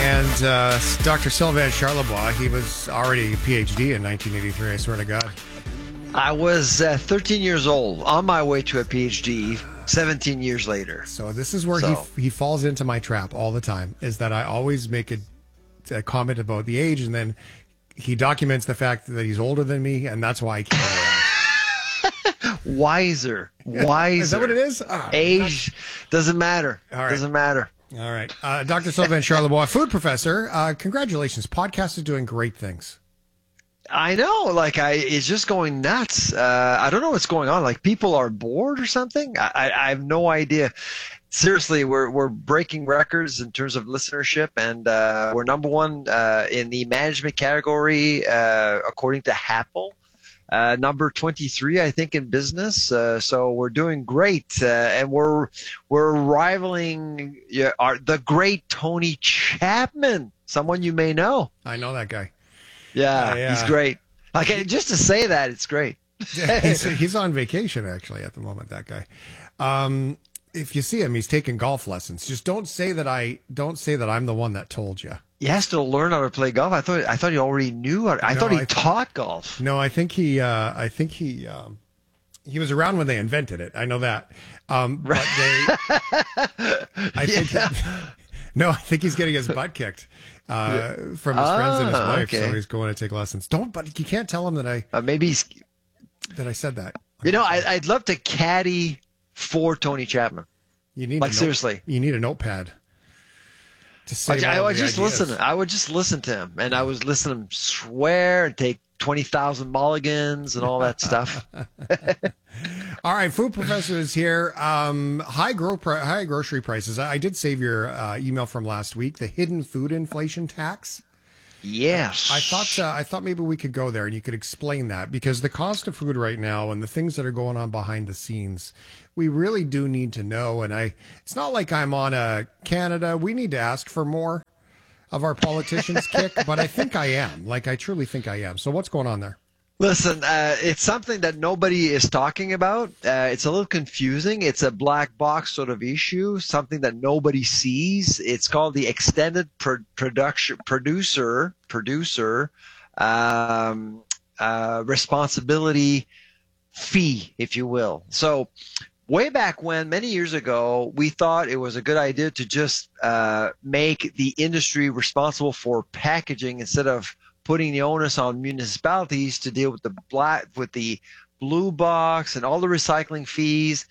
And Dr. Sylvain Charlebois, he was already a PhD in 1983, I swear to God. I was 13 years old, on my way to a PhD 17 years later. So this is where he falls into my trap all the time, is that I always make a comment about the age, and then he documents the fact that he's older than me, and that's why I keep it around. Wiser. Is that what it is? Age doesn't matter. All right. Doesn't matter. All right. Dr. Sylvain Charlebois, food professor, congratulations. Podcast is doing great things. I know, it's just going nuts. I don't know what's going on. Like, people are bored or something. I have no idea. Seriously, we're breaking records in terms of listenership, and we're number one in the management category, according to Happel. Number 23, I think, in business. So we're doing great, and we're rivaling the great Tony Chapman, someone you may know. I know that guy. Yeah, he's great. Just to say that, it's great. He's on vacation actually at the moment. That guy. If you see him, he's taking golf lessons. Just don't say that I'm the one that told you. He has to learn how to play golf. I thought he already knew. I thought he taught golf. No, I think he was around when they invented it. I know that. But I think he's getting his butt kicked from his friends and his wife. Okay. So he's going to take lessons. But you can't tell him that I that I said that. I'd love to caddy for Tony Chapman. You need seriously. You need a notepad. I would just listen to him, and I was listening to him swear and take 20,000 mulligans and all that stuff. All right, food professor is here. High grocery prices. I did save your email from last week. The hidden food inflation tax. Yes. I thought maybe we could go there and you could explain that, because the cost of food right now and the things that are going on behind the scenes, we really do need to know. And it's not like I'm on a Canada, we need to ask for more of our politicians kick, but I think I am. I truly think I am. So what's going on there? Listen, it's something that nobody is talking about. It's a little confusing. It's a black box sort of issue, something that nobody sees. It's called the extended producer responsibility fee, if you will. So way back when, many years ago, we thought it was a good idea to just make the industry responsible for packaging instead of putting the onus on municipalities to deal with the blue box and all the recycling fees.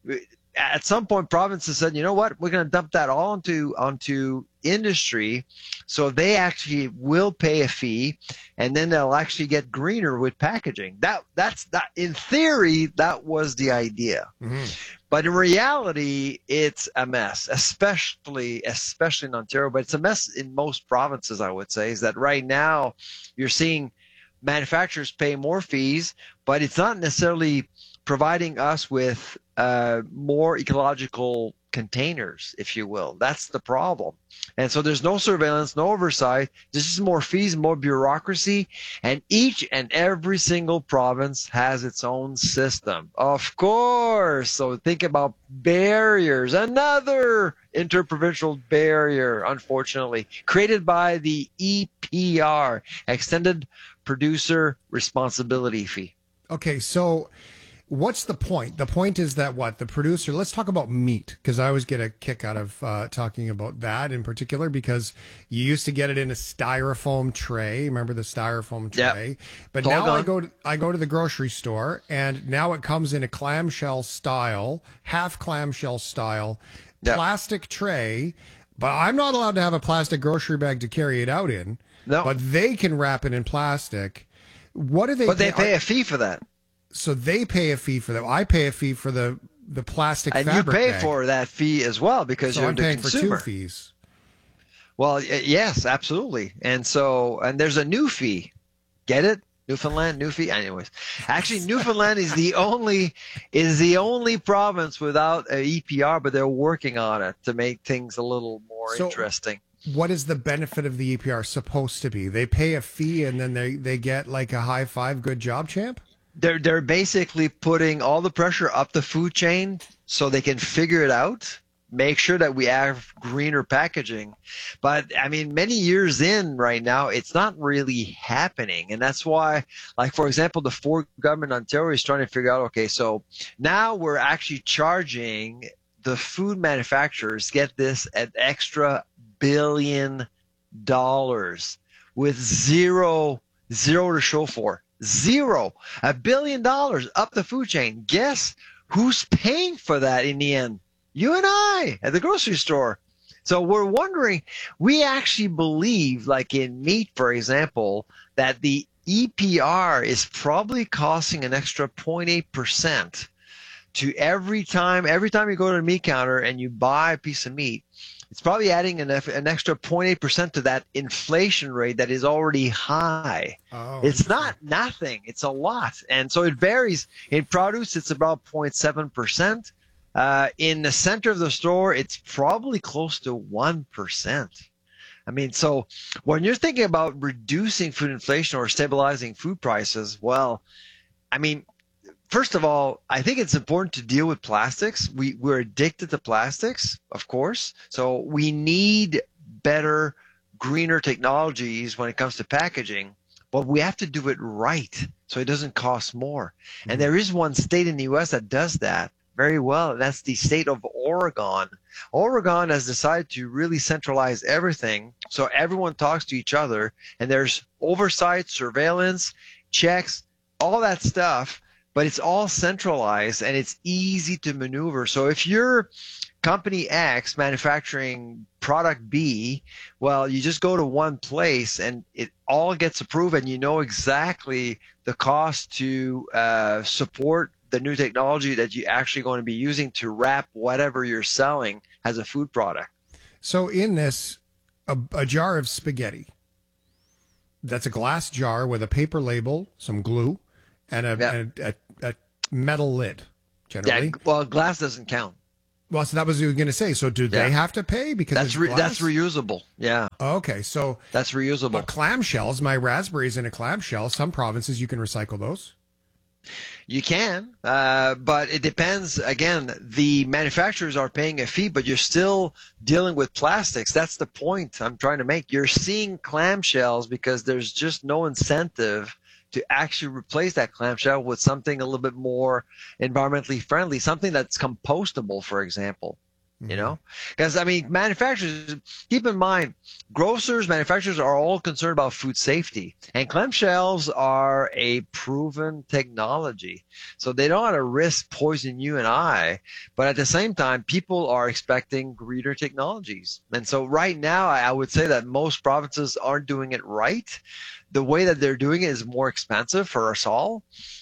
At some point, provinces said, you know what, we're going to dump that all onto industry, so they actually will pay a fee, and then they'll actually get greener with packaging. That's in theory, that was the idea. Mm-hmm. But in reality, it's a mess, especially in Ontario, but it's a mess in most provinces, I would say. Is that right now you're seeing manufacturers pay more fees, but it's not necessarily providing us with more ecological containers, if you will. That's the problem. And so there's no surveillance, no oversight. There's just more fees, more bureaucracy. And each and every single province has its own system. Of course. So think about barriers. Another interprovincial barrier, unfortunately, created by the EPR, Extended Producer Responsibility Fee. Okay, so what's the point? The point is that the producer, let's talk about meat, because I always get a kick out of talking about that in particular, because you used to get it in a styrofoam tray. Remember the styrofoam tray? Yep. But now I go to the grocery store, and now it comes in a clamshell style, half clamshell style, plastic tray. But I'm not allowed to have a plastic grocery bag to carry it out in. No. But they can wrap it in plastic. What do they? But they pay a fee for that. So they pay a fee for that. I pay a fee for the plastic fabric bag. And you pay for that fee as well, because you're the consumer. So I'm paying for two fees. Well, yes, absolutely. And there's a new fee. Get it? Newfoundland, new fee. Anyways, actually, Newfoundland is the only province without an EPR, but they're working on it to make things a little more interesting. What is the benefit of the EPR supposed to be? They pay a fee and then they get like a high five, good job, champ? They're basically putting all the pressure up the food chain so they can figure it out make sure that we have greener packaging. But I mean, many years in right now, it's not really happening. And that's why, like, for example, the Ford government in Ontario is trying to figure out, okay, so now we're actually charging the food manufacturers, get this, an extra $1 billion with zero to show for. Zero. $1 billion up the food chain. Guess who's paying for that in the end? You and I at the grocery store. So we're wondering, we actually believe, like in meat, for example, that the EPR is probably costing an extra 0.8% to every time you go to the meat counter and you buy a piece of meat. It's probably adding an extra 0.8% to that inflation rate that is already high. Oh, it's not nothing. It's a lot. And so it varies. In produce, it's about 0.7%. In the center of the store, it's probably close to 1%. I mean, so when you're thinking about reducing food inflation or stabilizing food prices, well, I mean, first of all, I think it's important to deal with plastics. We're addicted to plastics, of course. So we need better, greener technologies when it comes to packaging, but we have to do it right so it doesn't cost more. Mm-hmm. And there is one state in the U.S. that does that very well, and that's the state of Oregon. Oregon has decided to really centralize everything so everyone talks to each other, and there's oversight, surveillance, checks, all that stuff. But it's all centralized and it's easy to maneuver. So if you're company X manufacturing product B, well, you just go to one place and it all gets approved and you know exactly the cost to support the new technology that you're actually going to be using to wrap whatever you're selling as a food product. So in this, a jar of spaghetti, that's a glass jar with a paper label, some glue, and a metal lid, generally. Yeah, well, glass doesn't count. Well, so that was what I was going to say. So do they have to pay? Because that's reusable. Yeah. Okay, so that's reusable. But clamshells, my raspberries in a clamshell, some provinces you can recycle those. You can, but it depends. Again, the manufacturers are paying a fee, but you're still dealing with plastics. That's the point I'm trying to make. You're seeing clamshells because there's just no incentive to actually replace that clamshell with something a little bit more environmentally friendly, something that's compostable, for example. You know, because I mean, manufacturers, keep in mind, manufacturers are all concerned about food safety, and clamshells are a proven technology. So they don't want to risk poisoning you and I, but at the same time, people are expecting greener technologies. And so right now, I would say that most provinces aren't doing it right. The way that they're doing it is more expensive for us all.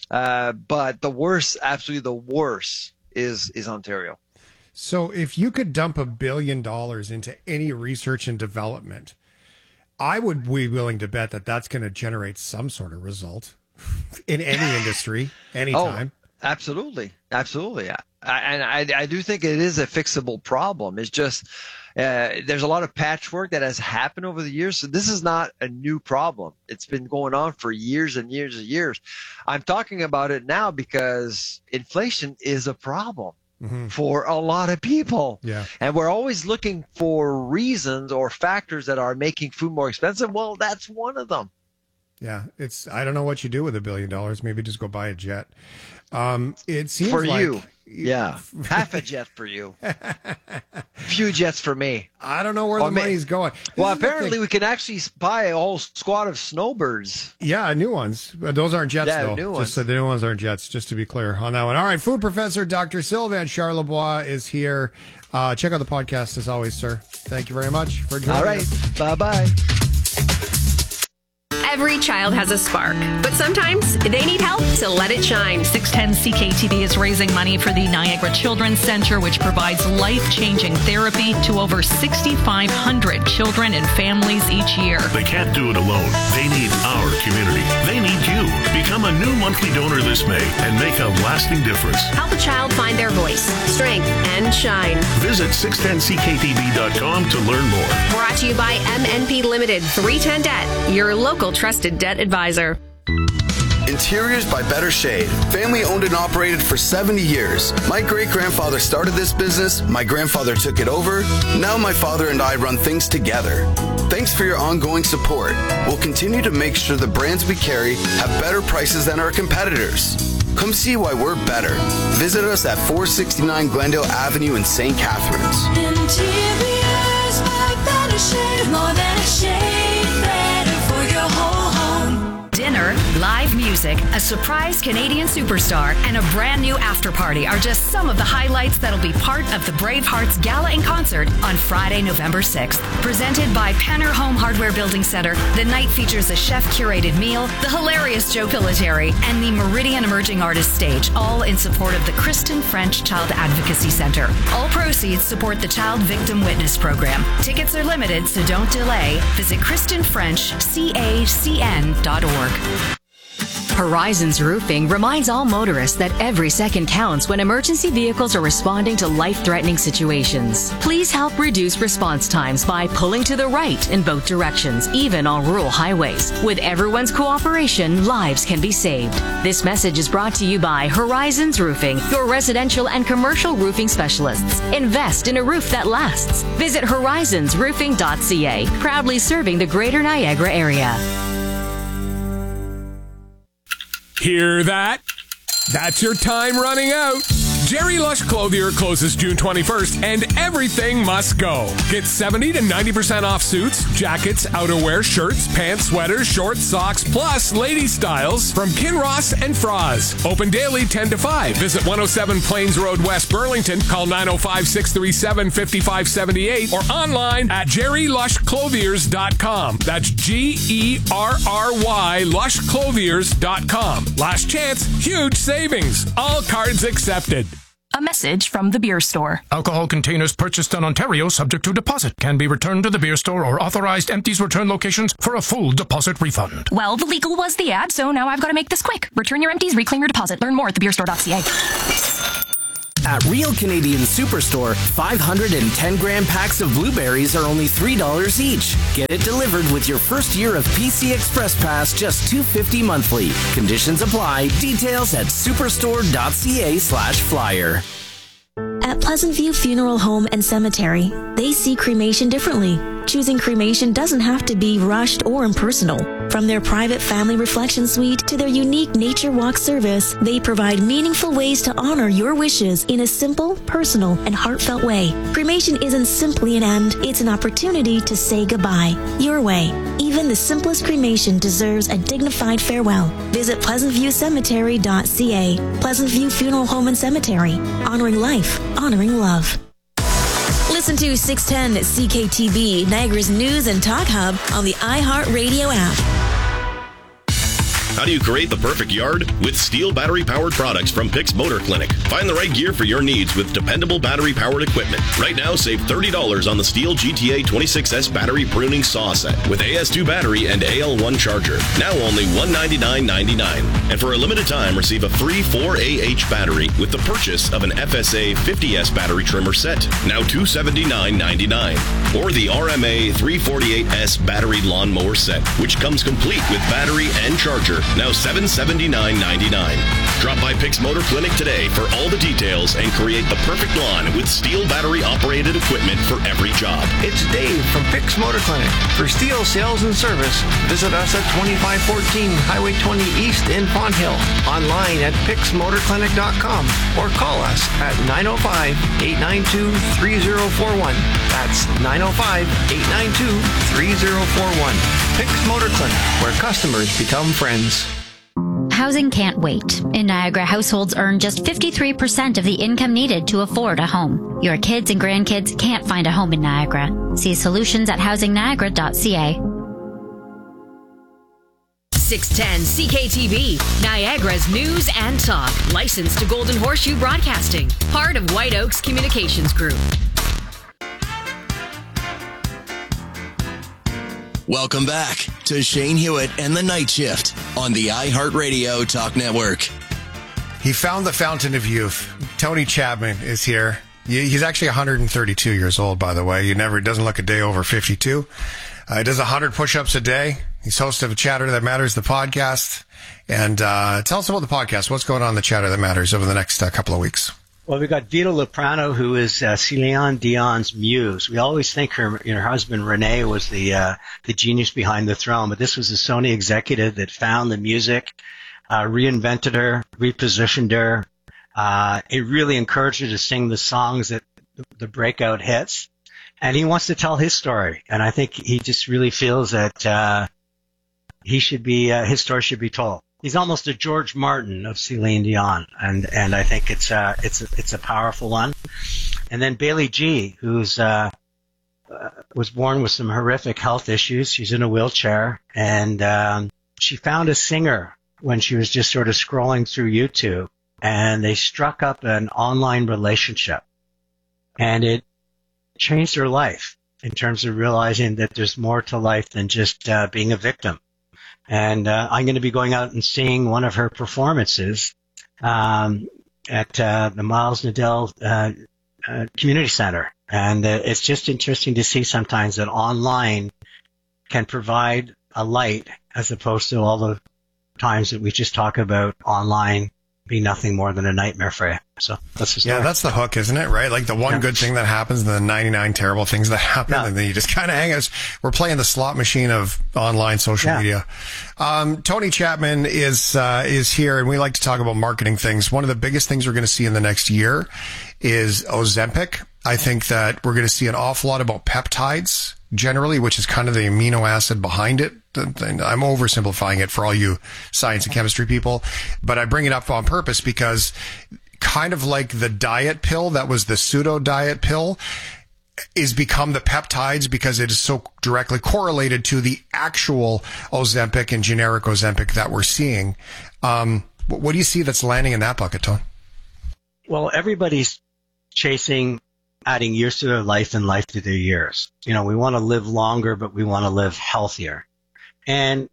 But the worst, absolutely the worst, is Ontario. So if you could dump $1 billion into any research and development, I would be willing to bet that that's going to generate some sort of result in any industry, anytime. Oh, absolutely. Absolutely. I do think it is a fixable problem. It's just there's a lot of patchwork that has happened over the years. So this is not a new problem. It's been going on for years and years and years. I'm talking about it now because inflation is a problem. Mm-hmm. For a lot of people. Yeah. And we're always looking for reasons or factors that are making food more expensive. Well, that's one of them. Yeah. I don't know what you do with $1 billion. Maybe just go buy a jet. It seems for like you. Yeah. Half a jet for you. Few jets for me. I don't know where the money's going. Well, apparently we can actually buy a whole squad of snowbirds. Yeah, new ones. Those aren't jets, though. New ones. So the new ones aren't jets, just to be clear on that one. All right, food professor Dr. Sylvain Charlebois is here. Check out the podcast as always, sir. Thank you very much for joining us. All right. Bye-bye. Every child has a spark, but sometimes they need help to let it shine. 610 CKTV is raising money for the Niagara Children's Center, which provides life-changing therapy to over 6,500 children and families each year. They can't do it alone. They need our community. They need you. Become a new monthly donor this May and make a lasting difference. Help a child find their voice, strength, and shine. Visit 610cktv.com to learn more. Brought to you by MNP Limited, 310 Debt, your local trusted debt advisor. Interiors by Better Shade. Family owned and operated for 70 years. My great-grandfather started this business, my grandfather took it over, now my father and I run things together. Thanks for your ongoing support. We'll continue to make sure the brands we carry have better prices than our competitors. Come see why we're better. Visit us at 469 Glendale Avenue in St. Catharines. Interiors by Better Shade. More than a shade, better for your whole home. Dinner, live music, a surprise Canadian superstar, and a brand new after party are just some of the highlights that'll be part of the Bravehearts Gala in Concert on Friday, November 6th. Presented by Penner Home Hardware Building Center, the night features a chef-curated meal, the hilarious Joe Pilateri, and the Meridian Emerging Artists Stage, all in support of the Kristen French Child Advocacy Center. All proceeds support the Child Victim Witness Program. Tickets are limited, so don't delay. Visit KristenFrenchCACN.org. Horizons Roofing reminds all motorists that every second counts when emergency vehicles are responding to life-threatening situations. Please help reduce response times by pulling to the right in both directions, even on rural highways. With everyone's cooperation, lives can be saved. This message is brought to you by Horizons Roofing, your residential and commercial roofing specialists. Invest in a roof that lasts. Visit horizonsroofing.ca, proudly serving the Greater Niagara area. Hear that? That's your time running out. Jerry Lush Clothier closes June 21st, and everything must go. Get 70 to 90% off suits, jackets, outerwear, shirts, pants, sweaters, shorts, socks, plus lady styles from Kinross and Froz. Open daily 10 to 5. Visit 107 Plains Road, West Burlington. Call 905-637-5578 or online at jerrylushclothiers.com. That's GERRY lushclothiers.com. Last chance, huge savings. All cards accepted. A message from the beer store. Alcohol containers purchased in Ontario subject to deposit can be returned to the beer store or authorized empties return locations for a full deposit refund. Well, the legal was the ad, so now I've got to make this quick. Return your empties, reclaim your deposit. Learn more at thebeerstore.ca. At Real Canadian Superstore, 510-gram packs of blueberries are only $3 each. Get it delivered with your first year of PC Express Pass, just $2.50 monthly. Conditions apply. Details at superstore.ca/flyer. At Pleasant View Funeral Home and Cemetery, they see cremation differently. Choosing cremation doesn't have to be rushed or impersonal. From their private family reflection suite to their unique nature walk service, they provide meaningful ways to honor your wishes in a simple, personal, and heartfelt way. Cremation isn't simply an end, it's an opportunity to say goodbye. Your way. Even the simplest cremation deserves a dignified farewell. Visit PleasantViewCemetery.ca. Pleasant View Funeral Home and Cemetery. Honoring life, honoring love. Listen to 610 CKTB, Niagara's news and talk hub on the iHeartRadio app. How do you create the perfect yard? With Steel battery-powered products from Pix Motor Clinic. Find the right gear for your needs with dependable battery-powered equipment. Right now, save $30 on the Steel GTA 26S battery pruning saw set with AS2 battery and AL1 charger. Now only $199.99. And for a limited time, receive a free 4AH battery with the purchase of an FSA 50S battery trimmer set. Now $279.99. Or the RMA 348S battery lawnmower set, which comes complete with battery and charger. Now $779.99. Drop by Pix Motor Clinic today for all the details and create the perfect lawn with Steel battery-operated equipment for every job. It's Dave from Pix Motor Clinic. For Steel sales and service, visit us at 2514 Highway 20 East in Pond Hill. Online at pixmotorclinic.com or call us at 905-892-3041. That's 905-892-3041. Pix Motor Clinic, where customers become friends. Housing can't wait. In Niagara, households earn just 53% of the income needed to afford a home. Your kids and grandkids can't find a home in Niagara. See solutions at housingniagara.ca. 610 CKTB, Niagara's news and talk. Licensed to Golden Horseshoe Broadcasting. Part of White Oaks Communications Group. Welcome back to Shane Hewitt and the Night Shift on the iHeartRadio Talk Network. He found the fountain of youth. Tony Chapman is here. He's actually 132 years old, by the way. He doesn't look a day over 52. He does 100 push-ups a day. He's host of Chatter That Matters, the podcast. And tell us about the podcast. What's going on in the Chatter That Matters over the next couple of weeks? Well, we've got Vito Loprano, who is Celine Dion's muse. We always think her husband Rene was the genius behind the throne, but this was a Sony executive that found the music, reinvented her, repositioned her. It really encouraged her to sing the songs that the breakout hits, and he wants to tell his story. And I think he just really feels that his story should be told. He's almost a George Martin of Celine Dion, and I think it's a powerful one. And then Bailey G, who's was born with some horrific health issues. She's in a wheelchair, and she found a singer when she was just sort of scrolling through YouTube, and they struck up an online relationship, and it changed her life in terms of realizing that there's more to life than just being a victim. And I'm going to be going out and seeing one of her performances at the Miles Nadell Community Center. And it's just interesting to see sometimes that online can provide a light as opposed to all the times that we just talk about online be nothing more than a nightmare for you. So that's the story. Yeah, that's the hook, isn't it? Right? Like the one good thing that happens and the 99 terrible things that happen, and then you just kind of hang us. We're playing the slot machine of online social media. Tony Chapman is here, and we like to talk about marketing things. One of the biggest things we're going to see in the next year is Ozempic. I think that we're going to see an awful lot about peptides generally, which is kind of the amino acid behind it. I'm oversimplifying it for all you science and chemistry people, but I bring it up on purpose because kind of like the diet pill that was the pseudo diet pill is become the peptides because it is so directly correlated to the actual Ozempic and generic Ozempic that we're seeing. What do you see that's landing in that bucket, Tom? Well, everybody's chasing adding years to their life and life to their years. You know, we want to live longer, but we want to live healthier. And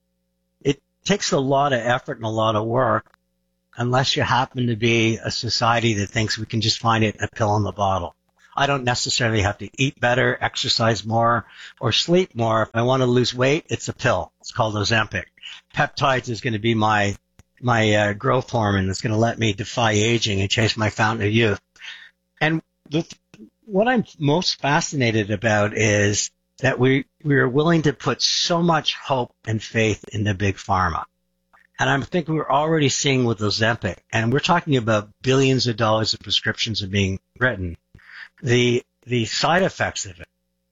it takes a lot of effort and a lot of work unless you happen to be a society that thinks we can just find it in a pill in the bottle. I don't necessarily have to eat better, exercise more, or sleep more. If I want to lose weight, it's a pill. It's called Ozempic. Peptides is going to be my growth hormone that's going to let me defy aging and chase my fountain of youth. And what I'm most fascinated about is that we are willing to put so much hope and faith into big pharma. And I think we're already seeing with Ozempic, and we're talking about billions of dollars of prescriptions are being written. The side effects of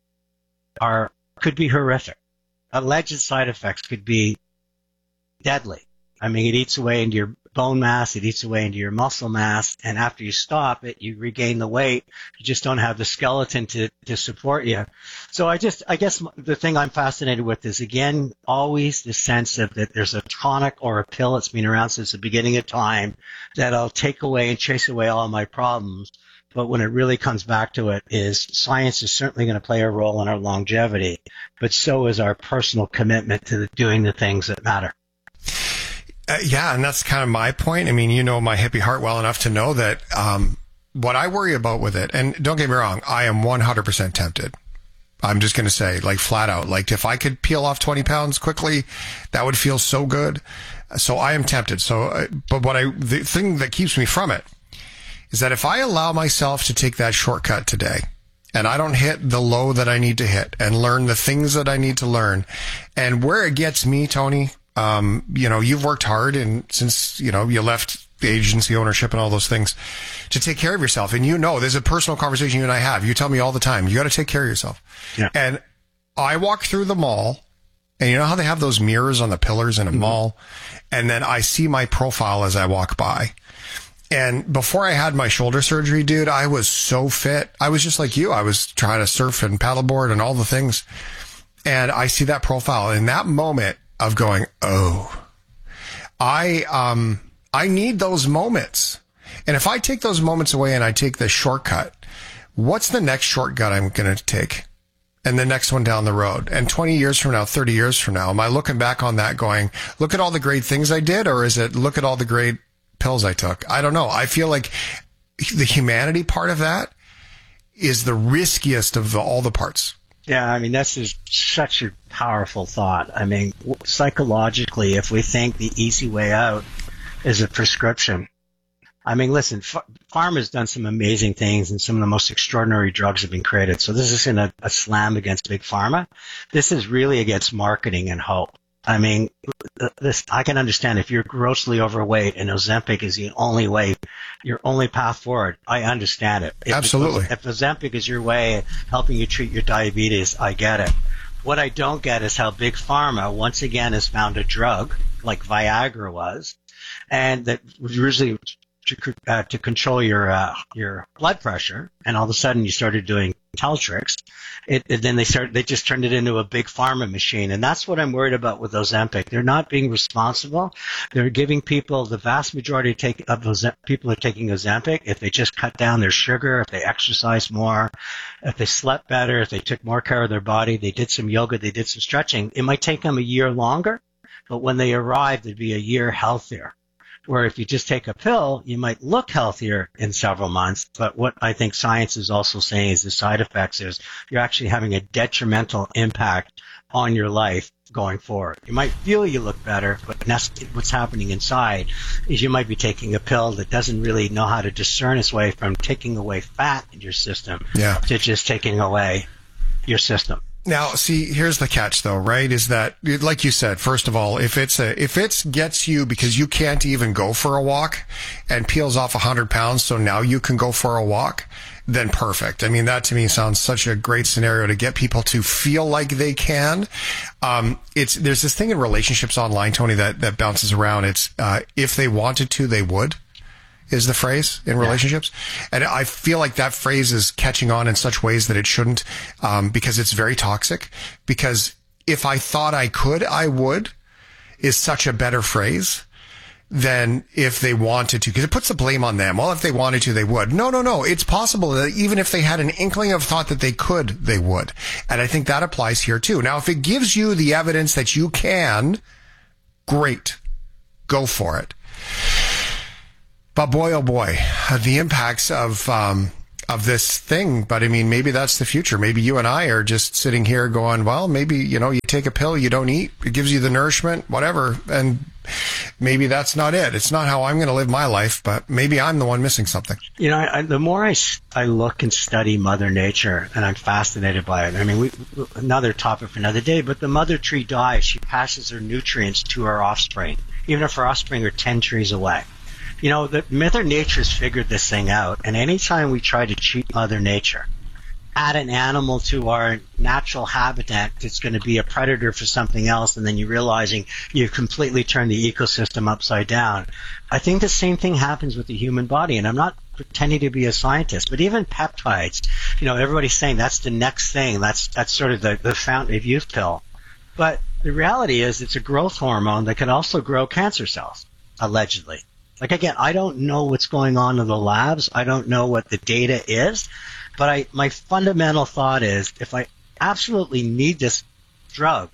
it could be horrific. Alleged side effects could be deadly. I mean, it eats away into your bone mass, it eats away into your muscle mass, and after you stop it, you regain the weight. You just don't have the skeleton to support you. So I guess the thing I'm fascinated with is, again, always the sense of that there's a tonic or a pill that's been around since the beginning of time that'll take away and chase away all of my problems. But when it really comes back to it, is science is certainly going to play a role in our longevity, but so is our personal commitment to doing the things that matter. Yeah, and that's kind of my point. I mean, you know my hippie heart well enough to know that what I worry about with it, and don't get me wrong, I am 100% tempted. I'm just going to say, like, flat out, like, if I could peel off 20 pounds quickly, that would feel so good. So I am tempted. So, but the thing that keeps me from it is that if I allow myself to take that shortcut today, and I don't hit the low that I need to hit and learn the things that I need to learn, and where it gets me, Tony, you know, you've worked hard and since, you know, you left the agency ownership and all those things to take care of yourself. And you know, there's a personal conversation you and I have. You tell me all the time, you got to take care of yourself. Yeah. And I walk through the mall, and you know how they have those mirrors on the pillars in a mall? And then I see my profile as I walk by. And before I had my shoulder surgery, dude, I was so fit. I was just like you. I was trying to surf and paddleboard and all the things. And I see that profile in that moment of going, oh, I need those moments. And if I take those moments away and I take the shortcut, what's the next shortcut I'm going to take? And the next one down the road. And 20 years from now, 30 years from now, am I looking back on that going, look at all the great things I did? Or is it look at all the great pills I took? I don't know. I feel like the humanity part of that is the riskiest of all the parts. Yeah, I mean, that's just such a powerful thought. I mean, psychologically, if we think the easy way out is a prescription, I mean, listen, pharma's done some amazing things and some of the most extraordinary drugs have been created. So this isn't a slam against big pharma. This is really against marketing and hope. I mean, I can understand if you're grossly overweight and Ozempic is the only way, your only path forward. I understand it. Absolutely. If Ozempic is your way of helping you treat your diabetes, I get it. What I don't get is how big pharma once again has found a drug like Viagra was, and that was usually to control your blood pressure, and all of a sudden you started doing Teltrix. Then they just turned it into a big pharma machine, and that's what I'm worried about with Ozempic. They're not being responsible. They're giving people, the vast majority of people are taking Ozempic if they just cut down their sugar, if they exercise more, if they slept better, if they took more care of their body, they did some yoga, they did some stretching. It might take them a year longer, but when they arrive, they'd be a year healthier. Where if you just take a pill, you might look healthier in several months. But what I think science is also saying is the side effects is you're actually having a detrimental impact on your life going forward. You might feel you look better, but what's happening inside is you might be taking a pill that doesn't really know how to discern its way from taking away fat in your system to just taking away your system. Now, see, here's the catch, though, right? Is that, like you said, first of all, if it gets you because you can't even go for a walk and peels off 100 pounds, so now you can go for a walk, then perfect. I mean, that to me sounds such a great scenario to get people to feel like they can. There's this thing in relationships online, Tony, that bounces around. It's if they wanted to, they would. Is the phrase in relationships. And I feel like that phrase is catching on in such ways that it shouldn't, because it's very toxic. Because if I thought I could, I would is such a better phrase than if they wanted to, because it puts the blame on them. Well, if they wanted to, they would. No. It's possible that even if they had an inkling of thought that they could, they would. And I think that applies here too. Now, if it gives you the evidence that you can, great. Go for it. But boy, oh boy, the impacts of this thing. But I mean, maybe that's the future. Maybe you and I are just sitting here going, well, maybe, you take a pill, you don't eat, it gives you the nourishment, whatever. And maybe that's not it. It's not how I'm going to live my life, but maybe I'm the one missing something. The more I look and study Mother Nature, and I'm fascinated by it. I mean, another topic for another day, but the mother tree dies. She passes her nutrients to her offspring, even if her offspring are 10 trees away. The Mother Nature's figured this thing out, and anytime we try to cheat Mother Nature, add an animal to our natural habitat that's going to be a predator for something else, and then you're realizing you've completely turned the ecosystem upside down. I think the same thing happens with the human body, and I'm not pretending to be a scientist, but even peptides, everybody's saying that's the next thing, that's sort of the fountain of youth pill. But the reality is it's a growth hormone that can also grow cancer cells, allegedly. Like, again, I don't know what's going on in the labs. I don't know what the data is. But my fundamental thought is if I absolutely need this drug,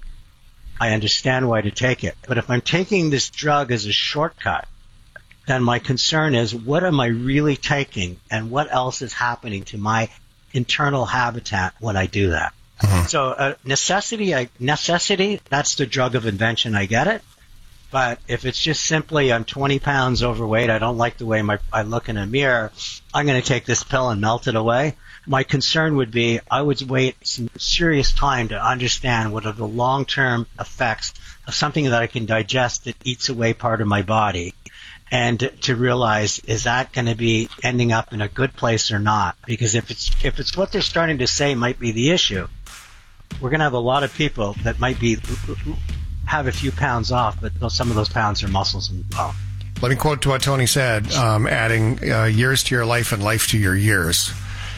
I understand why to take it. But if I'm taking this drug as a shortcut, then my concern is what am I really taking and what else is happening to my internal habitat when I do that? Mm-hmm. So necessity, that's the drug of invention. I get it. But if it's just simply I'm 20 pounds overweight, I don't like the way I look in a mirror, I'm going to take this pill and melt it away. My concern would be I would wait some serious time to understand what are the long-term effects of something that I can digest that eats away part of my body, and to realize, is that going to be ending up in a good place or not? Because if it's what they're starting to say might be the issue, we're going to have a lot of people that might have a few pounds off, but some of those pounds are muscles and bone. Let me quote to what Tony said, adding years to your life and life to your years.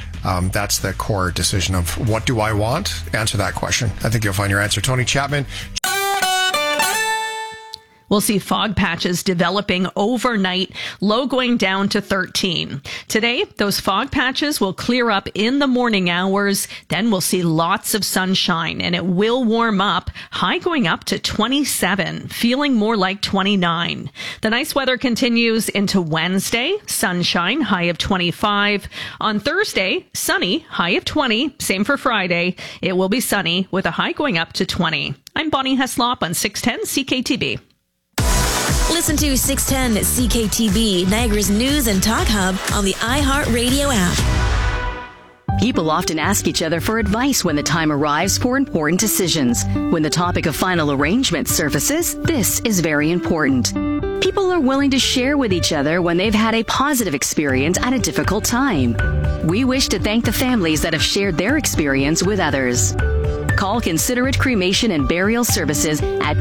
That's the core decision of what do I want? Answer that question. I think you'll find your answer. Tony Chapman. We'll see fog patches developing overnight, low going down to 13. Today, those fog patches will clear up in the morning hours. Then we'll see lots of sunshine and it will warm up, high going up to 27, feeling more like 29. The nice weather continues into Wednesday, sunshine, high of 25. On Thursday, sunny, high of 20. Same for Friday. It will be sunny with a high going up to 20. I'm Bonnie Heslop on 610 CKTB. Listen to 610 CKTB, Niagara's news and talk hub on the iHeartRadio app. People often ask each other for advice when the time arrives for important decisions. When the topic of final arrangement surfaces, this is very important. People are willing to share with each other when they've had a positive experience at a difficult time. We wish to thank the families that have shared their experience with others. Call Considerate Cremation and Burial Services at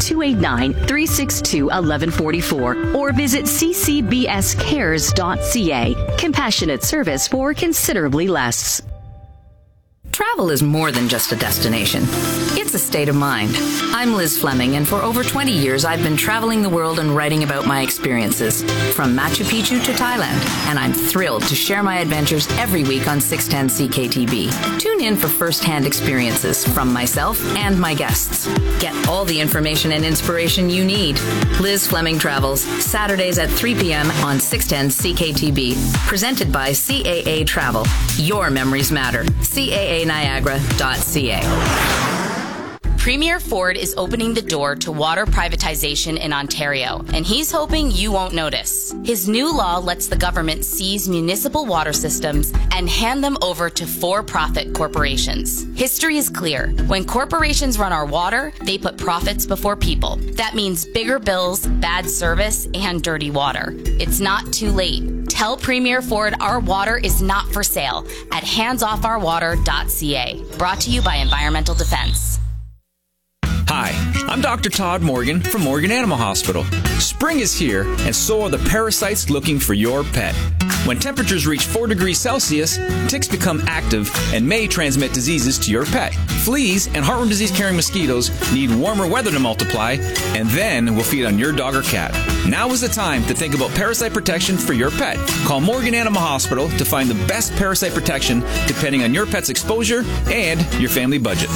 289-362-1144 or visit ccbscares.ca. Compassionate service for considerably less. Travel is more than just a destination. It's a state of mind. I'm Liz Fleming, and for over 20 years, I've been traveling the world and writing about my experiences, from Machu Picchu to Thailand, and I'm thrilled to share my adventures every week on 610 CKTB. Tune in for first-hand experiences from myself and my guests. Get all the information and inspiration you need. Liz Fleming Travels, Saturdays at 3 p.m. on 610 CKTB. Presented by CAA Travel. Your memories matter. CAANiagara.ca. Premier Ford is opening the door to water privatization in Ontario, and he's hoping you won't notice. His new law lets the government seize municipal water systems and hand them over to for-profit corporations. History is clear. When corporations run our water, they put profits before people. That means bigger bills, bad service, and dirty water. It's not too late. Tell Premier Ford our water is not for sale at handsofourwater.ca. Brought to you by Environmental Defense. Hi, I'm Dr. Todd Morgan from Morgan Animal Hospital. Spring is here, and so are the parasites looking for your pet. When temperatures reach 4 degrees Celsius, ticks become active and may transmit diseases to your pet. Fleas and heartworm disease-carrying mosquitoes need warmer weather to multiply, and then will feed on your dog or cat. Now is the time to think about parasite protection for your pet. Call Morgan Animal Hospital to find the best parasite protection depending on your pet's exposure and your family budget.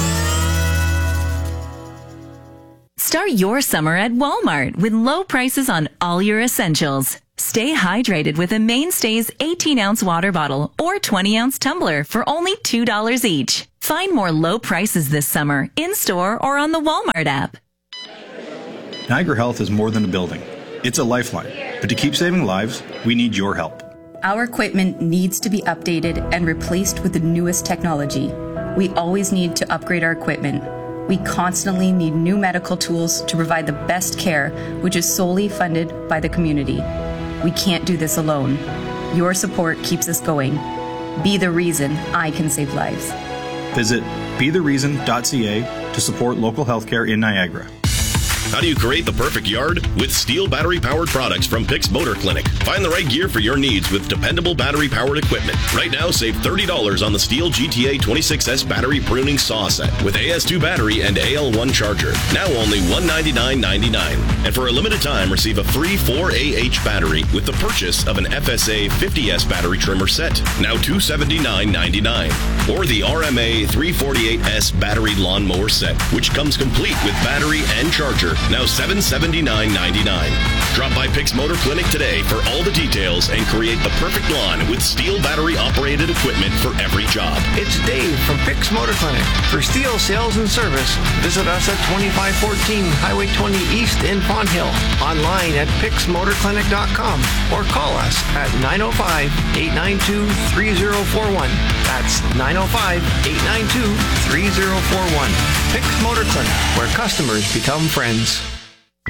Start your summer at Walmart with low prices on all your essentials. Stay hydrated with a Mainstays 18-ounce water bottle or 20-ounce tumbler for only $2 each. Find more low prices this summer in-store or on the Walmart app. Niagara Health is more than a building. It's a lifeline. But to keep saving lives, we need your help. Our equipment needs to be updated and replaced with the newest technology. We always need to upgrade our equipment. We constantly need new medical tools to provide the best care, which is solely funded by the community. We can't do this alone. Your support keeps us going. Be the reason I can save lives. Visit bethereason.ca to support local healthcare in Niagara. How do you create the perfect yard? With Steel battery-powered products from Pix Motor Clinic. Find the right gear for your needs with dependable battery-powered equipment. Right now, save $30 on the Steel GTA 26S battery pruning saw set with AS2 battery and AL1 charger. Now only $199.99. And for a limited time, receive a free 4AH battery with the purchase of an FSA 50S battery trimmer set. Now $279.99. Or the RMA 348S battery lawnmower set, which comes complete with battery and charger. Now $779.99. Drop by Pix Motor Clinic today for all the details and create the perfect lawn with Steel battery-operated equipment for every job. It's Dave from Pix Motor Clinic. For Steel sales and service, visit us at 2514 Highway 20 East in Font Hill. Online at pixmotorclinic.com or call us at 905-892-3041. That's 905-892-3041. Pix Motor Clinic, where customers become friends.